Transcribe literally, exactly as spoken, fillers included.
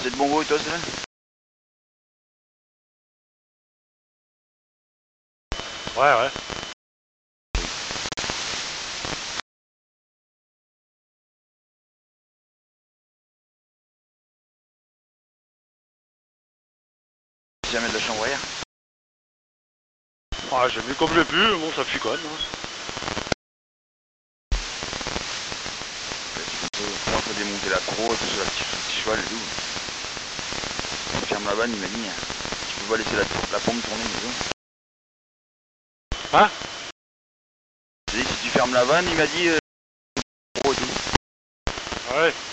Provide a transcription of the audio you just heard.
C'est de bon goût, toi, c'est là? Ouais, ouais. Si jamais de la chambre à air. Ouais, j'ai mis comme j'ai pu, bon, ça piconne. Hein. Comment faut démonter la croix, tout ça, petit, petit cheval et tout. On ferme la vanne, il m'a dit, tu peux pas laisser la, la pompe tourner, mais tout. Hein? J'ai dit, si tu fermes la vanne, il m'a dit, euh, croix et tout. Ouais.